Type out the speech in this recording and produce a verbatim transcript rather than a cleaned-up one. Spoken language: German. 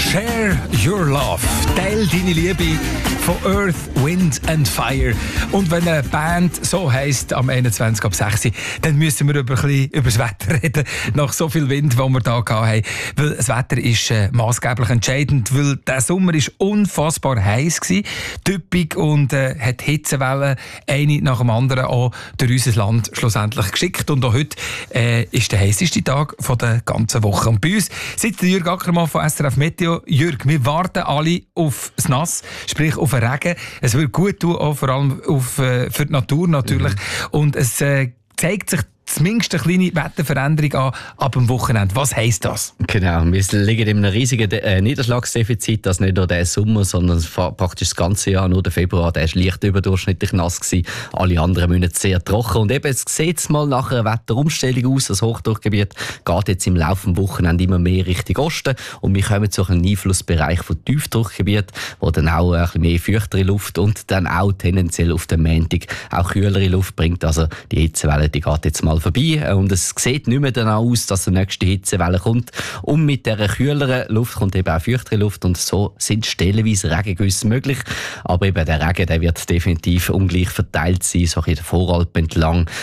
Share Your Love. Teil deine Liebe von Earth, Wind and Fire. Und wenn eine Band so heisst, am einundzwanzig ab sechs, dann müssen wir über, ein bisschen über das Wetter reden. Nach so viel Wind, den wir hier hatten. Weil das Wetter ist äh, maßgeblich entscheidend, weil der Sommer ist unfassbar heiß war, typisch und äh, hat Hitzewellen eine nach dem anderen auch durch unser Land schlussendlich geschickt. Und auch heute äh, ist der heißeste Tag von der ganzen Woche. Und bei uns sitzt Jürg Ackermann von S R F Meteo. Jürg, wir warten alle auf das Nass, sprich auf den Regen. Es wird gut tun, auch vor allem auf, äh, für die Natur natürlich. Mhm. Und es äh, zeigt sich zumindest eine kleine Wetterveränderung an ab dem Wochenende. Was heisst das? Genau, wir liegen in einem riesigen äh, Niederschlagsdefizit, das nicht nur der Sommer, sondern praktisch das ganze Jahr. Nur der Februar, der war leicht überdurchschnittlich nass gewesen. Alle anderen Monate sehr trocken. Und eben, es sieht mal nach einer Wetterumstellung aus. Das Hochdruckgebiet geht jetzt im Laufe des Wochenende immer mehr Richtung Osten. Und wir kommen zu einem Einflussbereich von Tiefdruckgebiet, wo dann auch ein bisschen mehr feuchtere Luft und dann auch tendenziell auf den Montag auch kühlere Luft bringt. Also die Hitzewelle, die geht jetzt mal vorbei und es sieht nicht mehr danach aus, dass die nächste Hitzewelle kommt. Und mit dieser kühleren Luft kommt eben auch feuchtere Luft und so sind stellenweise Regengüsse möglich. Aber eben der Regen, der wird definitiv ungleich verteilt sein, so in der Voralp entlang.